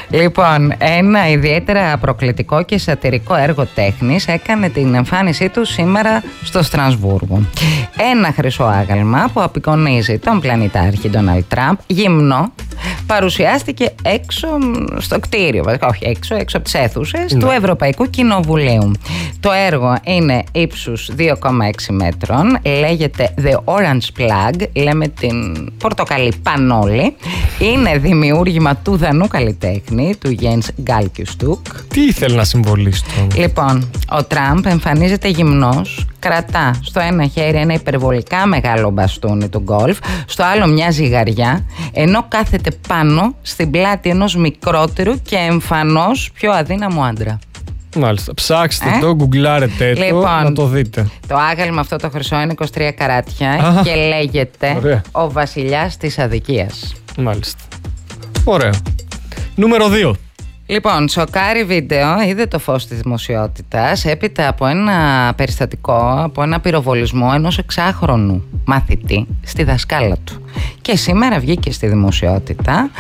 Λοιπόν, ένα ιδιαίτερα προκλητικό και σατιρικό έργο τέχνης έκανε την εμφάνισή του σήμερα στο Στρασβούργο. Ένα χρυσό άγαλμα που απεικονίζει τον πλανητάρχη Ντόναλντ Τραμπ γυμνό παρουσιάστηκε έξω στο κτίριο, όχι έξω από τις αίθουσες του Ευρωπαϊκού Κοινοβουλίου. Το έργο είναι ύψους 2,6 μέτρων, λέγεται The Orange Plug, λέμε την πορτοκαλί πανόλη. Είναι δημιούργημα του Δανού καλλιτέχνη, του Jens Galkustug. Τι ήθελε να συμβολήσει τον? Λοιπόν, ο Τραμπ εμφανίζεται γυμνός, κρατά στο ένα χέρι ένα υπερβολικά μεγάλο μπαστούνι του γκολφ, στο άλλο μια ζυγαριά, ενώ κάθεται πάνω στην πλάτη ενός μικρότερου και εμφανώς πιο αδύναμου άντρα. Μάλιστα. Ψάξτε το, γκουγκλάρετε το, να το δείτε. Το άγαλμα αυτό το χρυσό είναι 23 καράτια και λέγεται ο βασιλιάς της αδικίας. Μάλιστα. Ωραίο. Νούμερο 2. Λοιπόν, σοκάρι βίντεο είδε το φως της δημοσιότητας έπειτα από ένα περιστατικό, από ένα πυροβολισμό ενός 6χρονου μαθητή στη δασκάλα του. Και σήμερα βγήκε στη δημοσιότητα,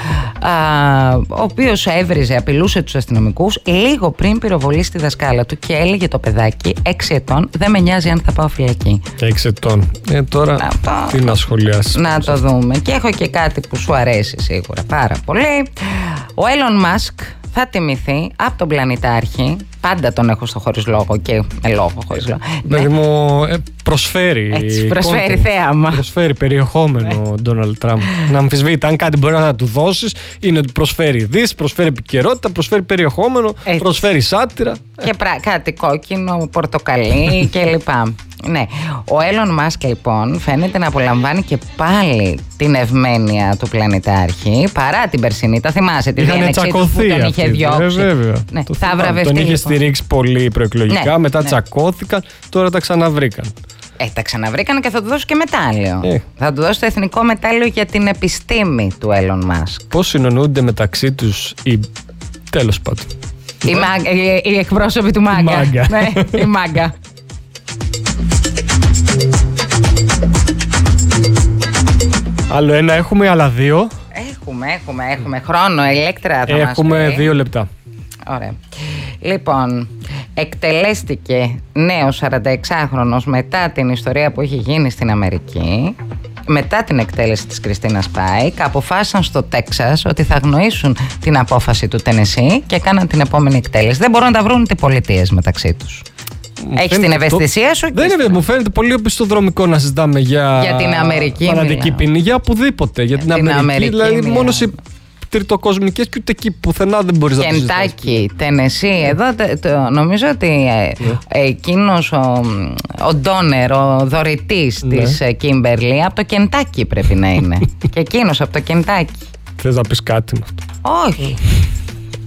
ο οποίος έβριζε, απειλούσε τους αστυνομικούς λίγο πριν πυροβολήσει τη δασκάλα του και έλεγε το παιδάκι 6 ετών, δεν με νοιάζει αν θα πάω φυλακή. 6 ετών. Τώρα τι να σχολιάσεις. Να το δούμε. Και έχω και κάτι που σου αρέσει σίγουρα πάρα πολύ. Ο Elon Musk θα τιμηθεί από τον πλανητάρχη. Πάντα τον έχω στο χωρίς λόγο και με λόγο χωρίς λόγο. Δηλαδή μου προσφέρει. Έτσι, προσφέρει θέαμα. Προσφέρει περιεχόμενο ο Ντόναλντ Τραμπ. Να αμφισβητεί. Αν κάτι μπορεί να του δώσεις, είναι ότι προσφέρει ειδήσεις, προσφέρει επικαιρότητα, προσφέρει περιεχόμενο, προσφέρει σάτυρα. Και κάτι κόκκινο, πορτοκαλί κλπ. Ναι. Ο Elon Musk λοιπόν φαίνεται να απολαμβάνει και πάλι την ευμένεια του πλανητάρχη παρά την περσινή. Τα θυμάσαι τη διένεξή του που τον είχε διώξει. Βέβαια. Ναι, τον είχε στηρίξει πολύ προεκλογικά, μετά τσακώθηκαν, τώρα τα ξαναβρήκαν. Τα ξαναβρήκαν και θα του δώσω και μετάλλιο. Θα του δώσω το εθνικό μετάλλιο για την επιστήμη του Elon Musk. Πώς συνεννοούνται μεταξύ τους οι... Τέλος πάντων. Οι εκπρόσωποι του Μάγκα. Ναι, η Μάγκα. Άλλο ένα έχουμε, άλλα δύο. Έχουμε χρόνο, Ηλέκτρα θα μας πει. Έχουμε 2 λεπτά. Ωραία. Λοιπόν, εκτελέστηκε νέος 46χρονος μετά την ιστορία που έχει γίνει στην Αμερική. Μετά την εκτέλεση της Κριστίνας Πάικ, αποφάσισαν στο Τέξας ότι θα αγνοήσουν την απόφαση του Τενεσσί και κάναν την επόμενη εκτέλεση. Δεν μπορούν να τα βρουν οι πολιτείες μεταξύ τους. Έχεις την ευαισθησία σου? Μου φαίνεται πολύ οπισθοδρομικό να συζητάμε για την Αμερική. Θανατική ποινή, για οπουδήποτε. Για την Αμερική. Δηλαδή, μόνο σε τριτοκοσμικές και ούτε εκεί πουθενά δεν μπορείς να το συζητάς. Κεντάκι, Τενεσί, εδώ νομίζω ότι εκείνος ο ντόνερ, ο δωρητής της Κίμπερλι από το Κεντάκι πρέπει να είναι. Και εκείνος από το Κεντάκι. Θες να πεις κάτι με αυτό? Όχι.